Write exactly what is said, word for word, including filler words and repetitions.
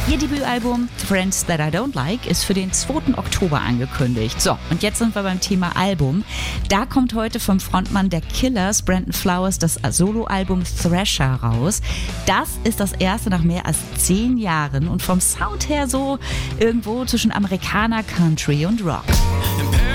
Ihr Debütalbum Friends That I Don't Like ist für den zweiten Oktober angekündigt. So, und jetzt sind wir beim Thema Album. Da kommt heute vom Frontmann der Killers, Brandon Flowers, das Soloalbum Thrasher raus. Das ist das erste nach mehr als zehn Jahren und vom Sound her so irgendwo zwischen Amerikaner, Country und Rock.